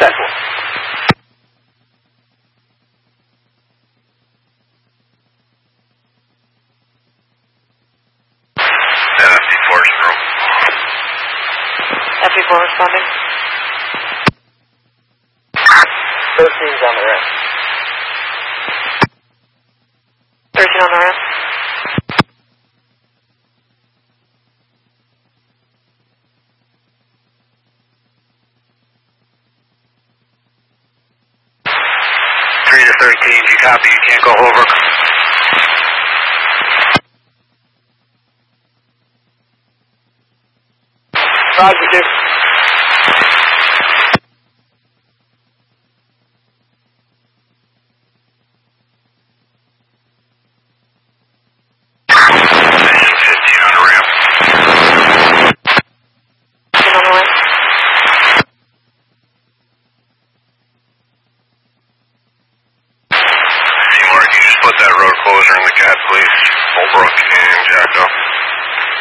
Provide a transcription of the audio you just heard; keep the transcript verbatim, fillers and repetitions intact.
ten four. F B four zero. F B four responding. thirteen's on the ramp. thirteen on the ramp. three to thirteen, you copy, you can't go over. Roger, two. fifteen on the ramp. fifteen on the ramp. Seymour, can you just put that road closer in the cat, please? Holbrook and Jackdo.